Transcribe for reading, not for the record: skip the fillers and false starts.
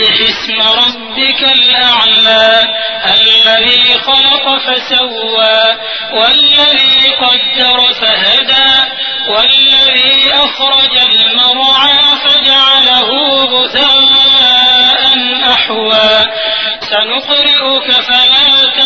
سبح اسم ربك الأعلى الذي خلق فسوى والذي قدر فهدى والذي أخرج المرعى فجعله غثاء أحوى سنقرئك فلا